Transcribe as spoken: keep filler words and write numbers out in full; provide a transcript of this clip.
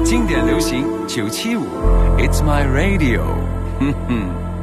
经典流行九七五 ，It's my radio， 哼哼。